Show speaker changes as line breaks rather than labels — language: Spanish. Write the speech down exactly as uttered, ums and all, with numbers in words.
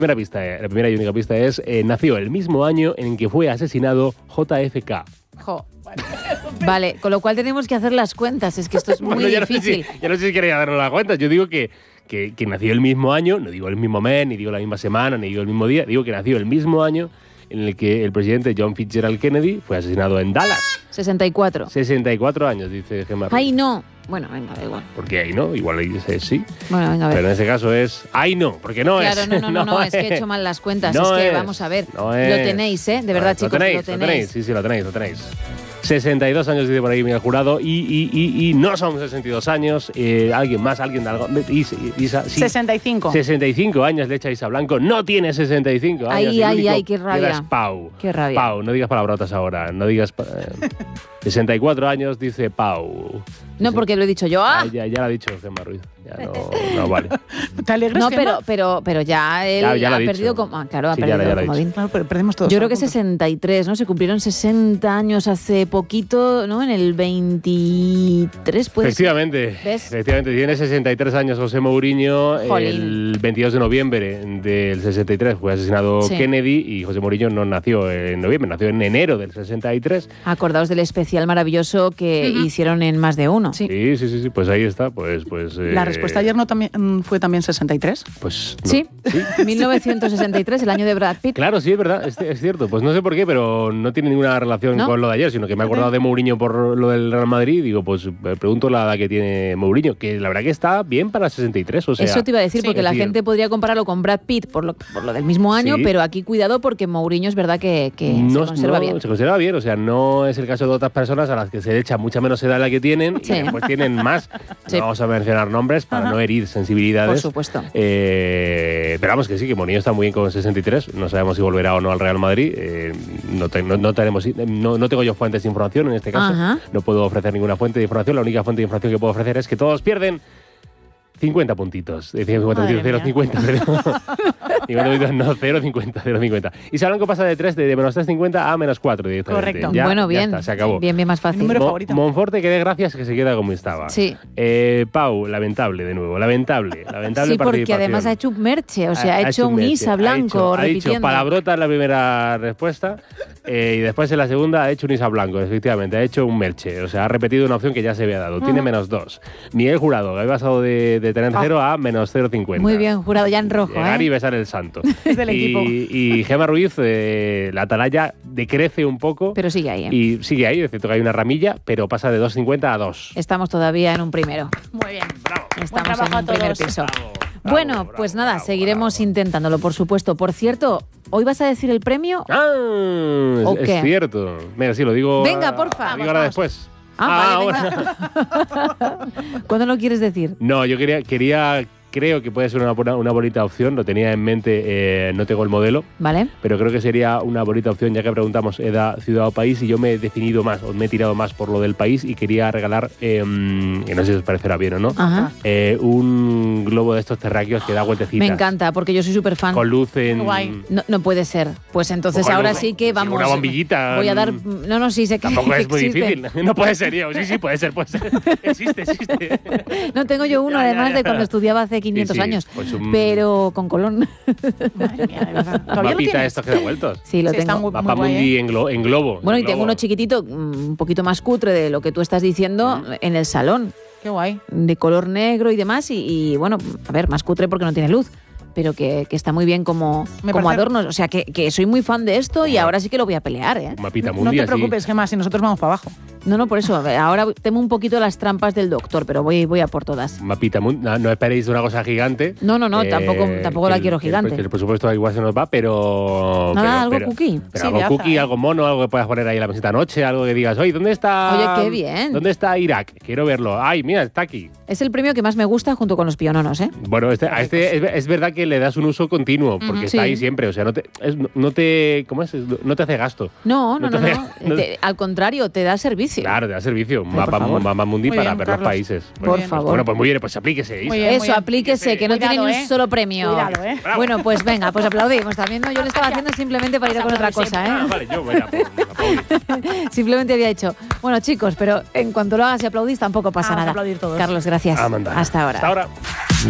primera pista, la primera y única pista es, eh, nació el mismo año en que fue asesinado J F K.
Jo. Vale, con lo cual tenemos que hacer las cuentas, es que esto es muy
bueno, ya
difícil.
No sé si, ya no sé si queréis darnos las cuentas, yo digo que, que, que nació el mismo año, no digo el mismo mes, ni digo la misma semana, ni digo el mismo día, digo que nació el mismo año en el que el presidente John Fitzgerald Kennedy fue asesinado en Dallas.
sesenta y cuatro.
sesenta y cuatro años, dice Gemma.
Ay, no. Bueno, venga, da igual.
Porque ahí no, igual ahí dice sí.
Bueno, venga, a ver.
Pero en ese caso es, ay no, porque no
claro,
es.
Claro, no, no, no, no, es que he hecho mal las cuentas. No es que, es, vamos a ver, no es. Lo tenéis, ¿eh? De verdad,
no,
chicos,
lo tenéis,
lo tenéis.
Lo tenéis, sí, sí, lo tenéis, lo tenéis. sesenta y dos años dice por ahí Miguel Jurado y, y, y, y no son sesenta y dos años. Eh, ¿Alguien más? ¿Alguien de algo? Isa, Isa, sí.
sesenta y cinco.
sesenta y cinco años le echa Isa Blanco. No tiene sesenta y cinco años.
Ay, ay, ay, qué rabia.
Es Pau.
Qué rabia.
Pau, no digas palabrotas ahora. No digas... Eh, sesenta y cuatro años dice Pau.
No, porque lo he dicho yo. ¡Ah!
Ah, ya, ya lo ha dicho Gemma Ruiz. Ya no, no vale.
¿Te alegras,
No,
Gemma?
pero, pero, pero ya él
ya, ya
ha
ha
perdido... Como, ah, claro, ha
sí,
perdido
ya, ya
comodín.
Claro, pero perdemos todos.
Yo creo que sesenta y tres, ¿no? Se cumplieron sesenta años hace poquito, ¿no? En el veintitrés, pues.
Efectivamente.
¿Ves?
Efectivamente, tiene sesenta y tres años José Mourinho.
Jolín.
El veintidós de noviembre del sesenta y tres fue asesinado
Sí.
Kennedy y José Mourinho no nació en noviembre, nació en enero del sesenta y tres.
Acordaos del especial maravilloso que uh-huh. hicieron en Más de Uno.
Sí.
Sí, sí, sí, sí, pues ahí está. Pues, pues, eh,
¿La respuesta ayer no también fue también sesenta y tres?
Pues no.
Sí, ¿Sí? mil novecientos sesenta y tres, el año de Brad Pitt.
Claro, sí, es verdad, es, es cierto. Pues no sé por qué, pero no tiene ninguna relación
¿No?
con lo de ayer, sino que me he acordado de Mourinho por lo del Real Madrid y digo, pues me pregunto la edad que tiene Mourinho, que la verdad que está bien para sesenta y tres, o sea...
Eso te iba a decir,
sí,
porque la
decir,
gente podría compararlo con Brad Pitt por lo, por lo del mismo año,
sí.
pero aquí cuidado porque Mourinho es verdad que, que
no,
se conserva
no,
bien.
Se conserva bien, o sea, no es el caso de otras personas a las que se le echa mucha menos edad de la que tienen
Sí.
y después tienen más.
Sí.
No vamos a mencionar nombres para
Ajá.
no herir sensibilidades.
Por supuesto.
Eh, pero vamos, que sí, que Mourinho está muy bien con sesenta y tres, no sabemos si volverá o no al Real Madrid. Eh, no, te, no, no, tenemos, no, no tengo yo fuentes de información en este caso,
Ajá.
no puedo ofrecer ninguna fuente de información, la única fuente de información que puedo ofrecer es que todos pierden cincuenta puntitos. Decía cincuenta puntitos, cero cincuenta, pero... cincuenta puntitos, no, cero cincuenta, cero cincuenta. Y Isa Blanco pasa de tres, de, de menos tres cincuenta a menos cuatro directamente.
Correcto.
Ya,
bueno,
ya
bien.
está, se acabó.
Bien, bien, más fácil.
Número
Mo-
favorito.
Monforte, que dé gracias que se queda como estaba.
Sí.
Eh, Pau, lamentable de nuevo, lamentable. lamentable
Sí, porque
participación.
además ha hecho un merche, o sea, ha, hecho un
merche,
Isa
ha
Blanco
hecho- Ha
repitiendo.
dicho palabrota en la primera respuesta eh, y después en la segunda ha hecho un Isa Blanco, efectivamente, ha hecho un merche. O sea, ha repetido una opción que ya se había dado. Tiene menos dos. Miguel Jurado, que había pasado de, de tener cero a menos cero cincuenta.
Muy bien, Jurado, ya en rojo,
Llegar
¿eh?
y besar el santo.
Es del
y,
equipo.
y Gemma Ruiz, eh, la atalaya decrece un poco.
Pero sigue ahí, ¿eh?
Y sigue ahí, es cierto que hay una ramilla, pero pasa de dos cincuenta a dos.
Estamos todavía en un primero.
Muy bien.
Bravo.
Estamos
trabajo
en
a
un primer
todos.
piso.
Bravo, bravo,
Bueno,
bravo,
pues nada,
bravo,
seguiremos
bravo.
intentándolo, por supuesto. Por cierto, ¿hoy vas a decir el premio?
Ah, es,
¿O
es
qué?
cierto. Venga, sí, lo digo.
Venga, porfa.
Digo
Vamos,
ahora
vamos.
después.
Ah, vale,
ahora.
¿Cuándo lo quieres decir?
No, yo quería, quería, creo que puede ser una, buena- una bonita opción. Lo tenía en mente, eh, no tengo el modelo,
¿Vale?
pero creo que sería una bonita opción, ya que preguntamos edad, ciudad o país, y yo me he definido más, o me he tirado más por lo del país, y quería regalar, eh, que no sé si os parecerá bien o no,
Ajá.
eh, un globo de estos terráqueos que da vueltecitas.
Me encanta, porque yo soy súper fan.
Con luz en...
Guay.
No, no puede ser. Pues entonces
Con
ahora
luz-
sí que
sí,
vamos.
una bombillita.
Voy a dar. No, no, sí sé que
Tampoco es muy
existe.
difícil. No puede ser, yo. Sí, sí, puede ser, puede ser. Existe, existe.
No tengo yo uno,
Ya, ya,
además
ya.
de cuando estudiaba hace quinientos
Sí, sí,
años.
pues un-
Pero con Colón.
Madre mía, de verdad. ¿Todavía lo
Mapita
tienes?
estos que da vueltos.
Sí, lo
Sí, está
tengo.
muy-
Mapa
guay,
Mundi
¿eh?
en, glo- en globo.
Bueno,
en
y tengo
globo.
uno chiquitito, mm, un poquito más cutre de lo que tú estás diciendo, en el salón,
Qué guay.
de color negro y demás. Y, y, bueno, a ver, más cutre porque no tiene luz, pero que, que está muy bien como,
Me
como
parece-
adorno. O sea, que, que soy muy fan de esto y ahora sí que lo voy a pelear, ¿eh?
Un mapita
No
Mundi
te
así.
preocupes, Gemma, si nosotros vamos para abajo.
No, no, por eso. a ver, Ahora temo un poquito las trampas del doctor, pero voy, voy a por todas.
Un mapita Mundi. No, no esperéis una cosa gigante.
No, no, no, tampoco- tampoco
que
la
el-
quiero
que el-
gigante.
que el presupuesto igual se nos va, pero...
Nada,
pero-
algo
pero-
cookie.
Pero
Sí,
algo
de
cookie,
aza, ¿eh?
algo mono, algo que puedas poner ahí en la mesita anoche, algo que digas, oye, ¿dónde está...?
Oye, qué bien.
¿Dónde está Irak? Quiero verlo. Ay, mira, está aquí.
Es el premio que más me gusta junto con los piononos, ¿eh?
Bueno, este, a este es, es verdad que le das un uso continuo, porque
Ujú.
está
Sí.
ahí siempre. O sea, no te, es- no te, ¿cómo es? No te hace gasto.
No, no,
No
no,
te-
no.
no-
Te- al contrario, te da servicio.
Claro, te da servicio.
por
Mapa,
favor.
mapa Mundi
Muy
para
bien,
ver
Carlos.
los países.
Muy
Por
bien.
favor.
Bueno, pues muy bien, pues aplíquese, Isa.
Muy bien,
Eso,
bien.
aplíquese, que no
Cuidado,
tiene ni
¿eh?
un solo premio.
Cuidado, ¿eh?
Bravo.
Bueno, pues venga, pues aplaudimos también, ¿no? Yo lo estaba haciendo simplemente para ir a con otra cosa,
Ah,
¿eh?
vale, yo voy a aplaudir.
Simplemente había dicho, bueno, chicos, pero en cuanto lo hagas y aplaudís tampock tampoco pasa
Vamos a
nada.
aplaudir todos.
Carlos, gracias.
Ah, manda.
Hasta ahora.
Hasta ahora.